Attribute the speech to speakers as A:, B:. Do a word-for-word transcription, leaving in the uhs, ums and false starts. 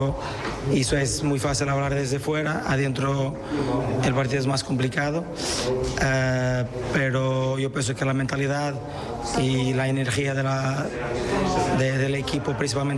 A: Y eso es muy fácil hablar desde fuera, adentro el partido es más complicado, uh, pero yo pienso que la mentalidad y la energía de la, de, del equipo, principalmente